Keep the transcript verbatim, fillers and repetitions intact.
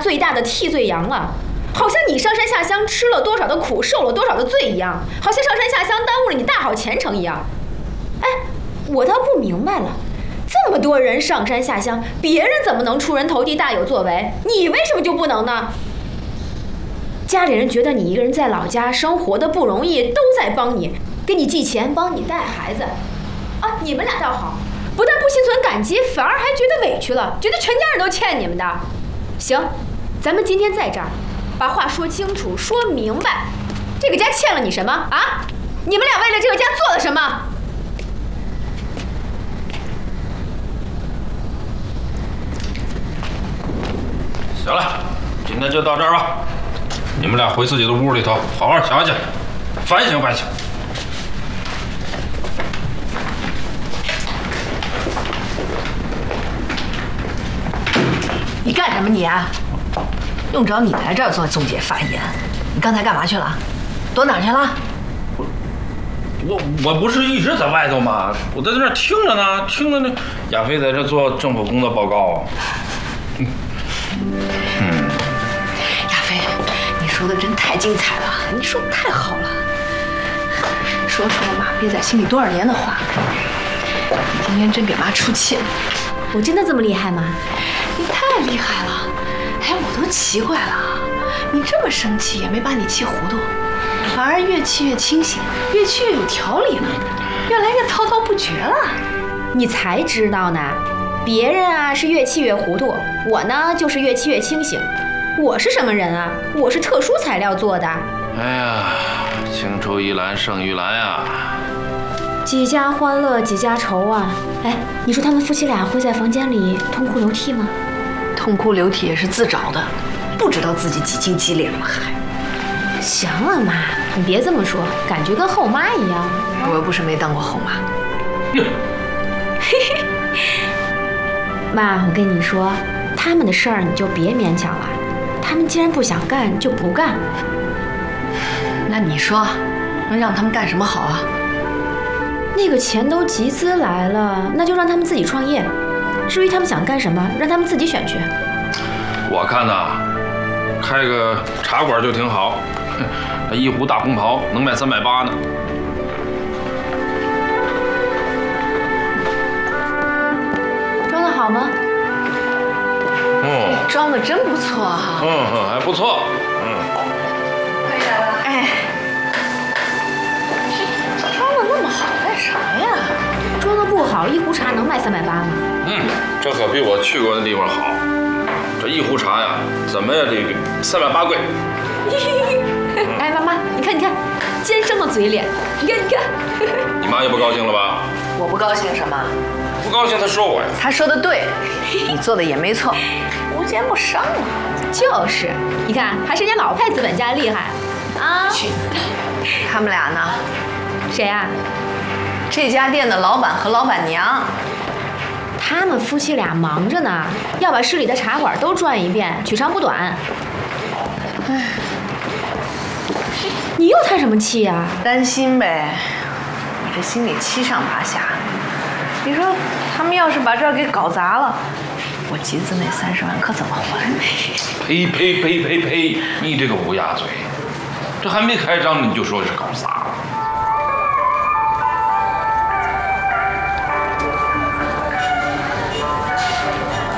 最大的替罪羊了。好像你上山下乡吃了多少的苦，受了多少的罪一样，好像上山下乡耽误了你大好前程一样。哎，我倒不明白了，这么多人上山下乡，别人怎么能出人头地大有作为，你为什么就不能呢？家里人觉得你一个人在老家生活的不容易，都在帮你，给你寄钱，帮你带孩子。啊，你们俩倒好，不但不心存感激，反而还觉得委屈了，觉得全家人都欠你们的。行，咱们今天在这儿，把话说清楚，说明白，这个家欠了你什么啊？你们俩为了这个家做了什么？ 行了，今天就到这儿吧。你们俩回自己的屋里头，好好想想，反省反省。 你干什么你啊？用着你来这儿做中介发言？你刚才干嘛去了？躲哪儿去了？ 我我不是一直在外头吗？我在这儿听着呢，听着那亚飞在这做政府工作报告。嗯。嗯。 亚飞，你说的真太精彩了，你说的太好了，说出了妈憋在心里多少年的话。你今天真给妈出气了。 我真的这么厉害吗？ 你太厉害了！哎，我都奇怪了，你这么生气也没把你气糊涂，反而越气越清醒，越气越有条理了，越来越滔滔不绝了。 你才知道呢，别人啊是越气越糊涂，我呢就是越气越清醒。我是什么人啊？我是特殊材料做的。 哎呀，青出于蓝胜于蓝呀！ 几家欢乐几家愁啊！哎，你说他们夫妻俩会在房间里痛哭流涕吗？ 痛哭流涕也是自找的，不知道自己几斤几两了还。 行了妈，你别这么说，感觉跟后妈一样。 我又不是没当过后妈。 嘿嘿，妈，我跟你说，他们的事儿你就别勉强了，他们既然不想干就不干。 那你说，能让他们干什么好啊？ 那个钱都集资来了，那就让他们自己创业。至于他们想干什么，让他们自己选去。 我看呐，开个茶馆就挺好，那一壶大红袍能卖三百八呢。 装得好吗？ 嗯， 装得真不错哈。 嗯嗯，还不错。嗯， 可以来了。哎，装得那么好干啥呀？ 装得不好，一壶茶能卖三百八吗？ 嗯，这可比我去过的地方好。这一壶茶呀，怎么也得三百八贵。 哎，妈妈，你看，你看，尖生的嘴脸，你看，你看。 你妈也不高兴了吧？ 我不高兴什么？ 不高兴她说我呀。 她说的对，你做的也没错，无奸不商嘛。 就是，你看，还是人家老派资本家厉害啊。 去，他们俩呢？ 谁呀？ 这家店的老板和老板娘。 他们夫妻俩忙着呢，要把市里的茶馆都转一遍，取长补短。唉，你又叹什么气呀？ 担心呗，我这心里七上八下。你说他们要是把这儿给搞砸了，我集资那三十万可怎么还？ 呸呸呸呸呸！你这个乌鸦嘴，这还没开张你就说是搞砸。